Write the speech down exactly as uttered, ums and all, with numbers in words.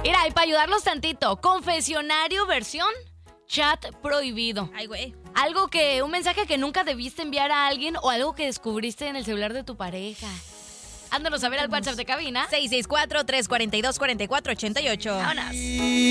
Mira, y para ayudarlos tantito, confesionario versión chat prohibido. Ay, güey. Algo que, un mensaje que nunca debiste enviar a alguien o algo que descubriste en el celular de tu pareja. Háznoslo saber al WhatsApp de cabina. seis seis cuatro, tres cuatro dos, cuatro cuatro ocho ocho. Vámonos.